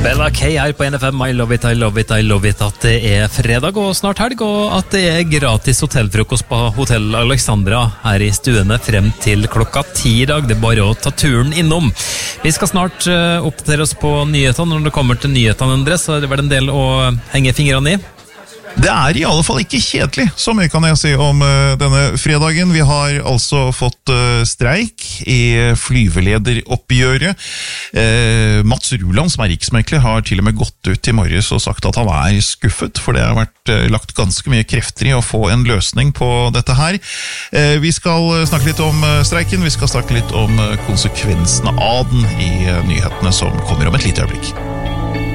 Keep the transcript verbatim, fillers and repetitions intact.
Bella K er på N F M. I love it, I love it, I love it. At det er fredag og snart helg, og at det er gratis hotellfrokost på Hotell Alexandra her i stuene frem til klokka ti i dag. Det er bare å ta turen innom. Vi skal snart uh, oppdatere oss på nyhetene. Når det kommer til nyhetene, Andres, så er det vel en del å henge fingrene i. Det er i alle fall ikke kjedelig, så mye kan jeg si om uh, denne fredagen. Vi har altså fått uh, streik i flyvelederoppgjøret. Uh, Mats Ruland, som er riksmekler, har til og med gått ut i morges og sagt at han er skuffet, for det har vært uh, lagt ganske mye krefter i å få en løsning på dette her. Uh, vi skal snakke litt om uh, streiken, vi skal snakke litt om uh, konsekvensene av den i uh, nyhetene som kommer om et lite øyeblikk.